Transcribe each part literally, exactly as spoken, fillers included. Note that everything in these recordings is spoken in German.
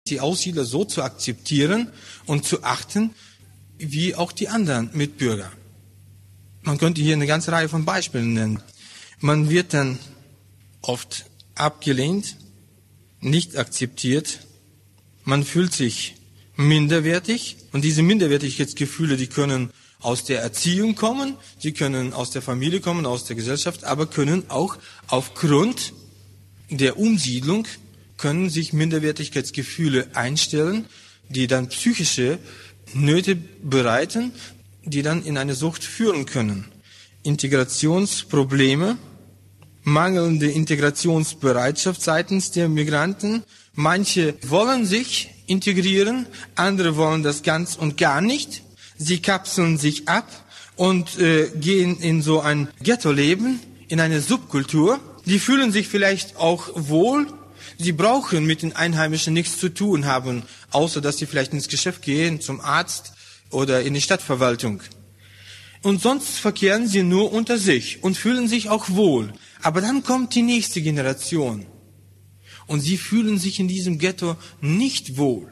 die Aussiedler so zu akzeptieren und zu achten, wie auch die anderen Mitbürger. Man könnte hier eine ganze Reihe von Beispielen nennen. Man wird dann oft abgelehnt, nicht akzeptiert, man fühlt sich minderwertig und diese Minderwertigkeitsgefühle, die können aus der Erziehung kommen, sie können aus der Familie kommen, aus der Gesellschaft, aber können auch aufgrund der Umsiedlung können sich Minderwertigkeitsgefühle einstellen, die dann psychische Nöte bereiten, die dann in eine Sucht führen können. Integrationsprobleme, mangelnde Integrationsbereitschaft seitens der Migranten. Manche wollen sich integrieren, andere wollen das ganz und gar nicht. Sie kapseln sich ab und äh, gehen in so ein Ghetto-Leben, in eine Subkultur. Die fühlen sich vielleicht auch wohl. Sie brauchen mit den Einheimischen nichts zu tun haben, außer dass sie vielleicht ins Geschäft gehen, zum Arzt oder in die Stadtverwaltung. Und sonst verkehren sie nur unter sich und fühlen sich auch wohl. Aber dann kommt die nächste Generation und sie fühlen sich in diesem Ghetto nicht wohl.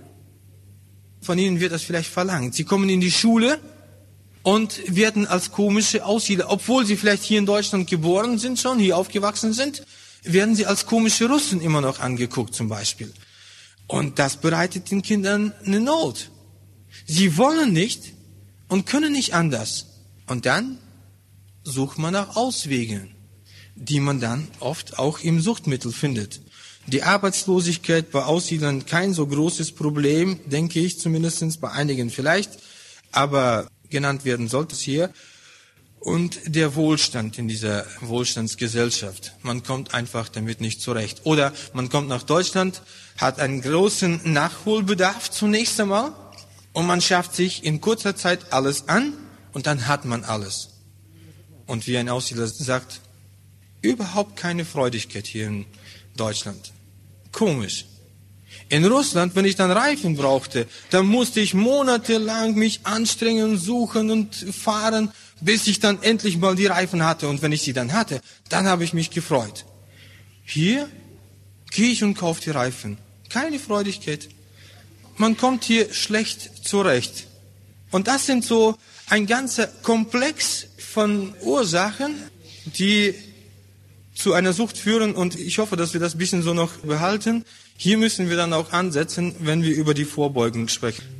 Von ihnen wird das vielleicht verlangt. Sie kommen in die Schule und werden als komische Aussiedler, obwohl sie vielleicht hier in Deutschland geboren sind schon, hier aufgewachsen sind, werden sie als komische Russen immer noch angeguckt zum Beispiel. Und das bereitet den Kindern eine Not. Sie wollen nicht und können nicht anders. Und dann sucht man nach Auswegen, die man dann oft auch im Suchtmittel findet. Die Arbeitslosigkeit bei Aussiedlern kein so großes Problem, denke ich, zumindest bei einigen vielleicht, aber genannt werden sollte es hier. Und der Wohlstand in dieser Wohlstandsgesellschaft. Man kommt einfach damit nicht zurecht. Oder man kommt nach Deutschland, hat einen großen Nachholbedarf zunächst einmal und man schafft sich in kurzer Zeit alles an und dann hat man alles. Und wie ein Aussiedler sagt, überhaupt keine Freudigkeit hier in Deutschland. Komisch. In Russland, wenn ich dann Reifen brauchte, dann musste ich monatelang mich anstrengen, suchen und fahren, bis ich dann endlich mal die Reifen hatte. Und wenn ich sie dann hatte, dann habe ich mich gefreut. Hier gehe ich und kaufe die Reifen. Keine Freudigkeit. Man kommt hier schlecht zurecht. Und das sind so ein ganzer Komplex von Ursachen, die zu einer Sucht führen. Und ich hoffe, dass wir das ein bisschen so noch behalten. Hier müssen wir dann auch ansetzen, wenn wir über die Vorbeugung sprechen.